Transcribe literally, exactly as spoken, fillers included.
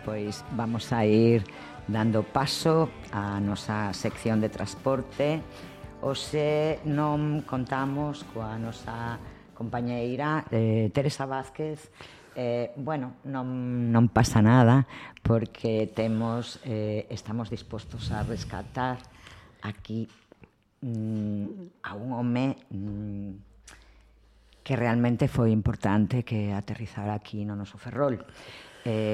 pois vamos a ir dando paso á nosa sección de transporte. Hoxe non contamos coa nosa compañeira eh, Teresa Vázquez. Eh, bueno, non, non pasa nada porque temos, eh, estamos dispostos a rescatar aquí mm, a un home mm, que realmente foi importante que aterrizara aquí no noso Ferrol. Eh,